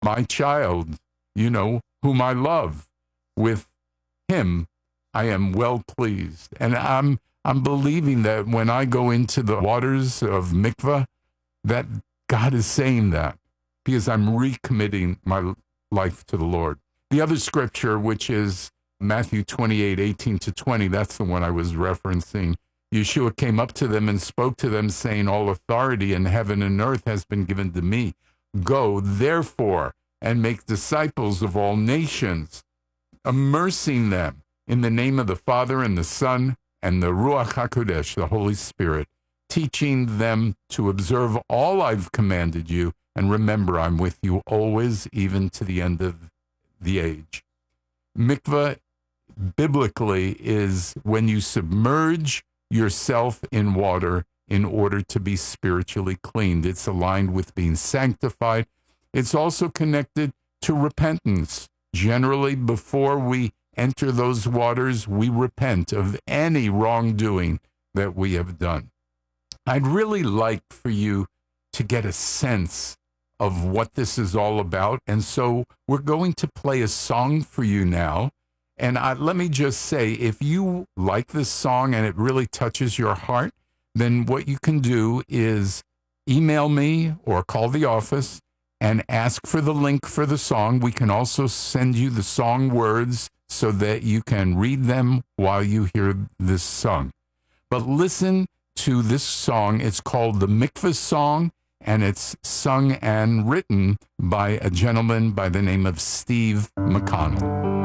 my child, whom I love. With him, I am well pleased. And I'm believing that when I go into the waters of mikvah, that God is saying that because I'm recommitting my life to the Lord. The other scripture, which is Matthew 28:18-20, that's the one I was referencing. Yeshua came up to them and spoke to them, saying, all authority in heaven and earth has been given to me. Go, therefore, and make disciples of all nations, immersing them in the name of the Father and the Son and the Ruach HaKodesh, the Holy Spirit, teaching them to observe all I've commanded you, and remember, I'm with you always, even to the end of the age. Mikvah, biblically, is when you submerge yourself in water in order to be spiritually cleaned. It's aligned with being sanctified. It's also connected to repentance. Generally, before we enter those waters, we repent of any wrongdoing that we have done. I'd really like for you to get a sense of what this is all about. And so we're going to play a song for you now. And let me just say, if you like this song and it really touches your heart, then what you can do is email me or call the office and ask for the link for the song. We can also send you the song words so that you can read them while you hear this song. But listen to this song. It's called the Mikvah Song, and it's sung and written by a gentleman by the name of Steve McConnell.